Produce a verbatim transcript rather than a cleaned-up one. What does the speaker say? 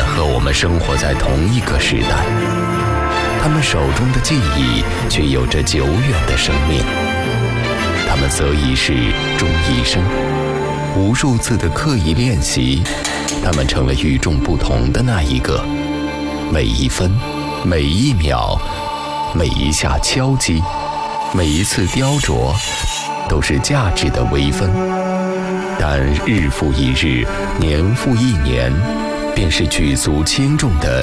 和我们生活在同一个时代，他们手中的记忆却有着久远的生命。他们择一事终一生，无数次的刻意练习，他们成了与众不同的那一个。每一分，每一秒，每一下敲击，每一次雕琢，都是价值的微分。但日复一日，年复一年，便是举足轻重的